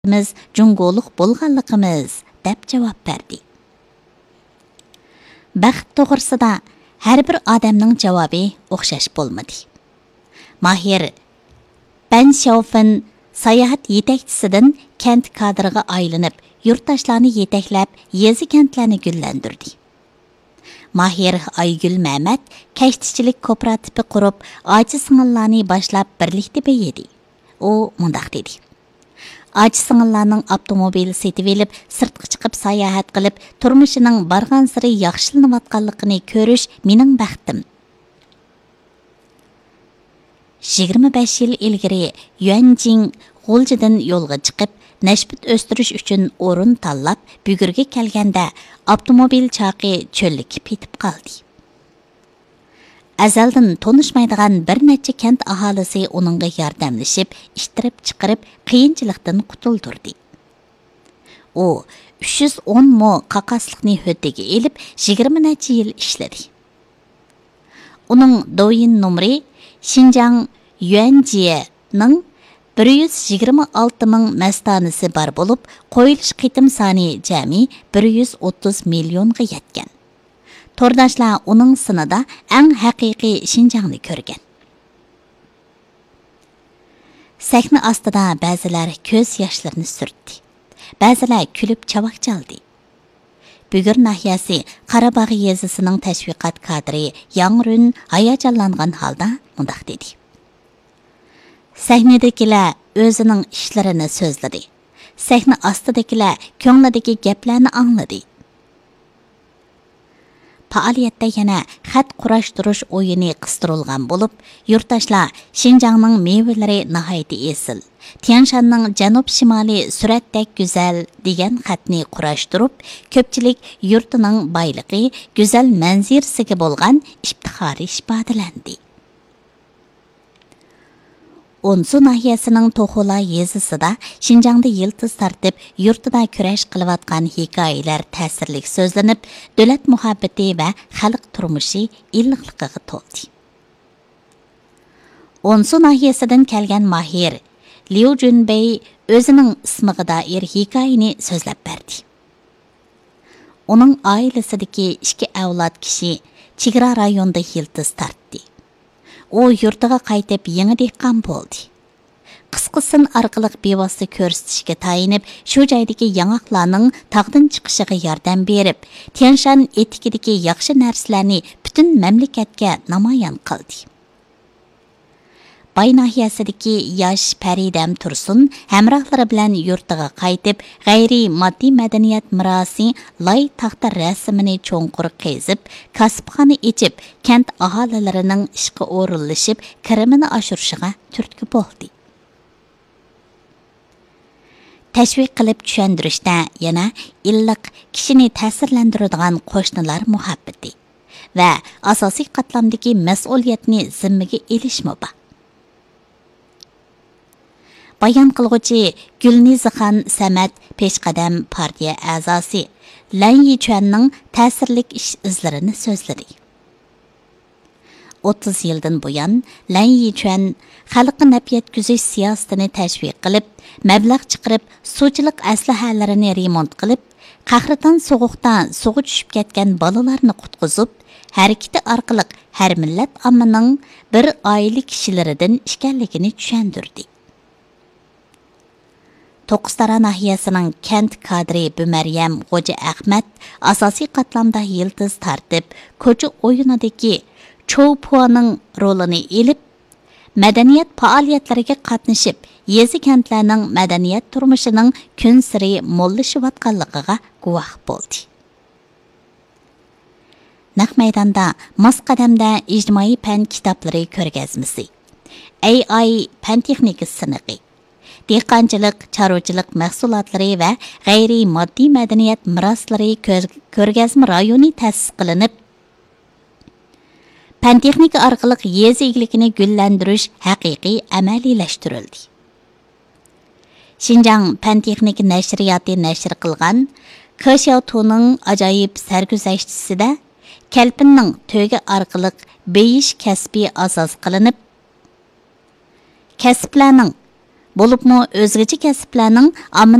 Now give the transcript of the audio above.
biz Jungoluk bo'lganligimiz deb javob berdi. Baxt to'g'risida har bir odamning javobi o'xshash bo'lmadi. Mahir Ben Xiaofin sayohat yetakchisidan kent kadriga aylanib, yurtdoshlarni yetaklab, yezi kentlarni gullandirdi. Mahir Aygül Mehmet kashtichilik kooperativi qurib, oji singillarni boshlab birlikda beyidi. U mundaq dedi: Oji singillarning avtomobil setib olib, sirtqa chiqib sayohat qilib, turmushining bargan siri yaxshilanayotganligini ko'rish mening baxtim. 25 yil ilgari Yuanjing G'uljidan yo'lga chiqib, nashbut o'stirish uchun o'rin tanlab, bugurga kelganda avtomobil chaqi cho'llikib ketib qoldi. Azaldan tanishmaydigan bir necha kent aholisi uningga yordamlashib, ishtirib chiqarib, qiyinchilikdan qutuldirdi. U 310 mo qaqaslikni höddiga elib, 20 necha yil ishladi. Uning doyin nomeri Xinjiang Yuanjie'ning 126 ming mastanisi bar bo'lib, qo'yilish qitim soni jami 130 millionga yetgan. To'rdoshlar uning sinida eng haqiqiy Xinjiangni ko'rgan. Sahna ostida ba'zilar ko'z yoshlarini surtdi. Ba'zilar kulib chavoq chaldi. Bugur nahiyasi Qarabağ yezisining tashviqot kadri Yangrun hayajonlangan holda mundaq dedi: Sahnadagilar o'zining ishlarini so'zladi. Sahna ostidagilar ko'nglidagi gaplarni angladi. Faoliyatda yana xat qurashtirish o'yini qistirulgan bo'lib, yurtdoshlar Xinjiangning mevalari nihoyat esil, Tianshanning janub-shimoliy suratdek go'zal degan xatni qurashtirib, ko'pchilik yurtining boyligi, go'zal manzirasiga bo'lgan iftixori ifodalandi. Onsu nahiyasining To'xula yezisida Xinjiangda yiltiz tartib yurtida kurash qilayotgan hikoyalar ta'sirlik so'zlanib, davlat muhabbati va xalq turmushi illiqligiga to'ldi. Onsu nahiyasidan kelgan Mahir Liu Junbei o'zining ismiga doir hikoyani so'zlab berdi. Uning oilasidagi 2 avlod kishi chegara rayonida yiltiz tartdi. U yurtiga qaytib yangi dehqon bo'ldi. Qisqasin orqali bevosita ko'rsatishga tayinib, shu joydagi yangoqlarning tog'dan chiqishiga yordam berib, Tianshan etikidagi yaxshi narsalarni butun mamlakatga namoyon qildi. Bay nahiyasidagi yosh Paridam Tursun hamrohlari bilan yurtiga qaytib, g'ayriy moddiy madaniyat mirosi loy taxta rasmini cho'nqur qezib, kasbxona ichib, kent aholilarining ishga o'rinlashib, kirimini oshirishiga turtki bo'ldi. Tashviq qilib tushuntirishda yana illiq kishini ta'sirlantiradigan qo'shnilar muhabbati va asosiy qatlamdagi mas'uliyatni zimmaga elishmi bor. Bayan qilg'uchi Gulnizixon Samat peshqadam partiya a'zosi Lan Yichuanning ta'sirlik ish izlarini so'zladi. 30 yildan buyon Lan Yichuan xalqqa naf yetkazish siyosatini tashviq qilib, mablag' chiqarib, suvchilik aslahalarini remont qilib, qahraton so'g'uqda sug'i tushib ketgan bolalarni qutqizib, harakati orqali har millat ommaning bir oila kishilaridan ekanligini tushuntirdi. To'qistara nahiyasining kent kadri Bumaryam G'o'ja Ahmad asosiy qatlamda yiltiz tartib, ko'cha o'yinidagi Choupuaning rolini elib, madaniyat faoliyatlariga qatnashib, yezi kentlarning madaniyat turmushining kun siri mo'llashayotganligiga guvoh bo'ldi. Naq maydonda Masqadamda ijtimoiy fan kitoblari ko'rgazmasi, AI fan texnika sinig'i, dehqonchilik, chorvachilik mahsulotlari va g'ayriy moddiy madaniyat meroslari ko'rgazma rayoni ta'sis qilinib, fan texnika orqali yezi egligini gullantirish haqiqiy amaliylashtirildi. Xinjiang fan texnika nashriyoti nashr qilgan Kexiaotuning ajoyib sarguzashtisida kalpinning to'gi orqali beyish kasbi asos qilinib, kasblarning Bo'libmi o'zgacha kasblarning